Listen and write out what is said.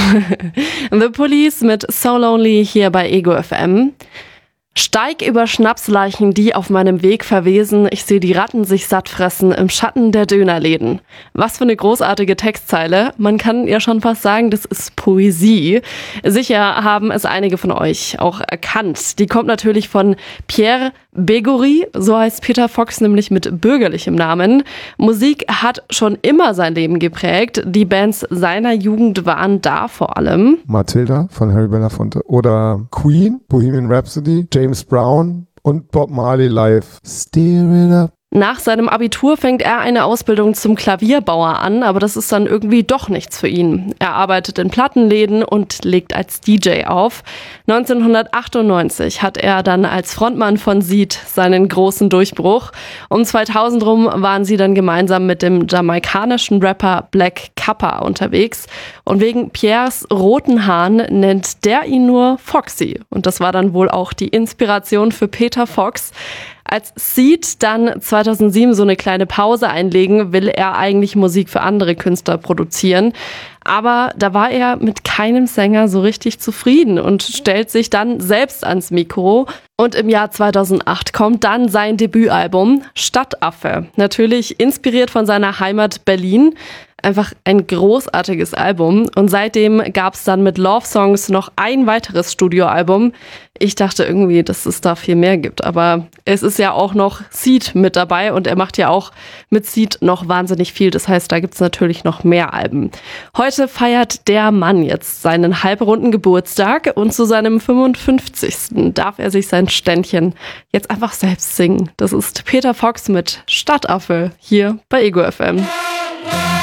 The Police mit So Lonely hier bei Ego FM. Steig über Schnapsleichen, die auf meinem Weg verwesen. Ich sehe die Ratten sich satt fressen im Schatten der Dönerläden. Was für eine großartige Textzeile. Man kann ja schon fast sagen, das ist Poesie. Sicher haben es einige von euch auch erkannt. Die kommt natürlich von Pierre Begory, so heißt Peter Fox nämlich mit bürgerlichem Namen. Musik hat schon immer sein Leben geprägt. Die Bands seiner Jugend waren da vor allem Matilda von Harry Belafonte oder Queen, Bohemian Rhapsody, James Brown und Bob Marley live. Steer it up. Nach seinem Abitur fängt er eine Ausbildung zum Klavierbauer an, aber das ist dann irgendwie doch nichts für ihn. Er arbeitet in Plattenläden und legt als DJ auf. 1998 hat er dann als Frontmann von Seeed seinen großen Durchbruch. Um 2000 rum waren sie dann gemeinsam mit dem jamaikanischen Rapper Black Kappa unterwegs. Und wegen Pierres roten Haaren nennt der ihn nur Foxy. Und das war dann wohl auch die Inspiration für Peter Fox. Als Seeed dann 2007 so eine kleine Pause einlegen, will er eigentlich Musik für andere Künstler produzieren. Aber da war er mit keinem Sänger so richtig zufrieden und stellt sich dann selbst ans Mikro. Und im Jahr 2008 kommt dann sein Debütalbum Stadtaffe. Natürlich inspiriert von seiner Heimat Berlin. Einfach ein großartiges Album. Und seitdem gab es dann mit Love Songs noch ein weiteres Studioalbum. Ich dachte irgendwie, dass es da viel mehr gibt. Aber es ist ja auch noch Seeed mit dabei und er macht ja auch mit Seeed noch wahnsinnig viel. Das heißt, da gibt es natürlich noch mehr Alben. Heute feiert der Mann jetzt seinen halbrunden Geburtstag und zu seinem 55. darf er sich sein Ständchen jetzt einfach selbst singen. Das ist Peter Fox mit Stadtaffe hier bei Ego FM.